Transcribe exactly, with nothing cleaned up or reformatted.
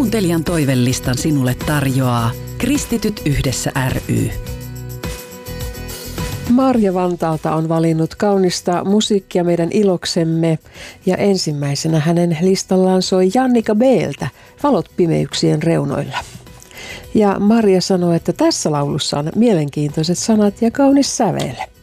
Kuuntelijan toivelistan sinulle tarjoaa Kristityt yhdessä ry. Marja Vantaalta on valinnut kaunista musiikkia meidän iloksemme ja ensimmäisenä hänen listallaan soi Jannika B:ltä Valot pimeyksien reunoilla. Ja Marja sanoi, että tässä laulussa on mielenkiintoiset sanat ja kaunis sävel.